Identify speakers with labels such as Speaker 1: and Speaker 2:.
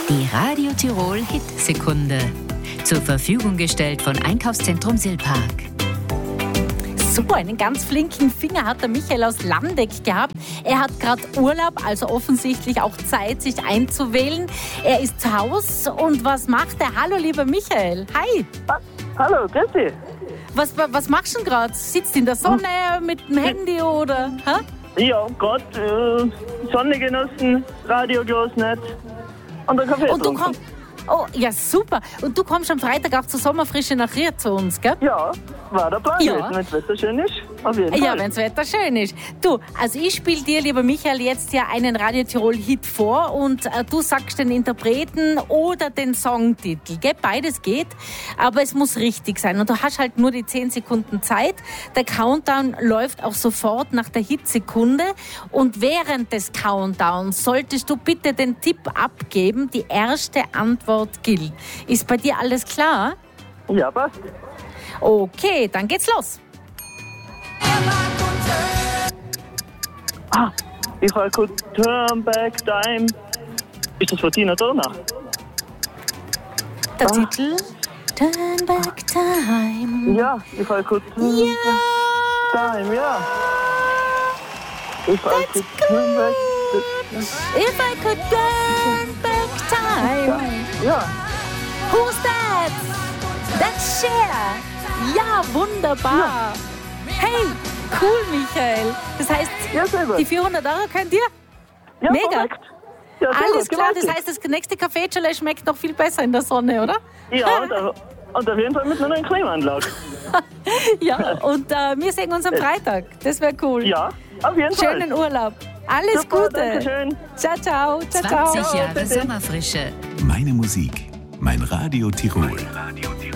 Speaker 1: Die Radio Tirol Hit-Sekunde. Zur Verfügung gestellt von Einkaufszentrum Silpark.
Speaker 2: So, einen ganz flinken Finger hat der Michael aus Landeck gehabt. Er hat gerade Urlaub, also offensichtlich auch Zeit, sich einzuwählen. Er ist zu Hause und was macht er? Hallo, lieber Michael. Hi.
Speaker 3: Hallo, grüß dich.
Speaker 2: Was machst du denn gerade? Sitzt in der Sonne mit dem Handy oder? Hä?
Speaker 3: Ja, gerade Sonne genossen, Radio gehört und einen Kaffee getrunken.
Speaker 2: Oh, ja, super. Und du kommst am Freitag auch zur Sommerfrische nach Ried zu uns, gell?
Speaker 3: Ja, war der Plan,
Speaker 2: Ja.
Speaker 3: wenn das Wetter schön ist. Auf jeden Fall.
Speaker 2: Ja, wenn das Wetter schön ist. Du, also ich spiele dir, lieber Michael, jetzt ja einen Radio Tirol-Hit vor und du sagst den Interpreten oder den Songtitel. Gell? Beides geht, aber es muss richtig sein. Und du hast halt nur die 10 Sekunden Zeit. Der Countdown läuft auch sofort nach der Hitsekunde. Und während des Countdowns solltest du bitte den Tipp abgeben, die erste Antwort gilt. Ist bei dir alles klar?
Speaker 3: Ja, passt.
Speaker 2: Okay, dann geht's los.
Speaker 3: If I could turn back time. Ist das von Tina Turner?
Speaker 2: Der Titel? Turn back time.
Speaker 3: Ja, if I could turn back time, ja. If I could turn back
Speaker 2: If I could turn back time.
Speaker 3: Ja.
Speaker 2: Who's that? That's Cher. Ja, wunderbar. Hey, cool, Michael. Das heißt,
Speaker 3: Ja, selber.
Speaker 2: die 400 € könnt ihr?
Speaker 3: Ja,
Speaker 2: Mega.
Speaker 3: perfekt. Ja, selber,
Speaker 2: Alles klar, das
Speaker 3: gewaltig.
Speaker 2: heißt, das nächste Kaffeechale schmeckt noch viel besser in der Sonne, oder?
Speaker 3: Ja, und auf jeden Fall mit einer neuen Klimaanlage.
Speaker 2: Ja, und wir sehen uns am Freitag. Das wäre cool.
Speaker 3: Ja, auf jeden Fall.
Speaker 2: Schönen Urlaub. Alles
Speaker 3: Super,
Speaker 2: Gute.
Speaker 3: Dankeschön.
Speaker 2: Ciao, ciao. Ciao, ciao.
Speaker 1: 20 Jahre
Speaker 3: bitte.
Speaker 1: Sommerfrische.
Speaker 4: Meine Musik, mein Radio Tirol.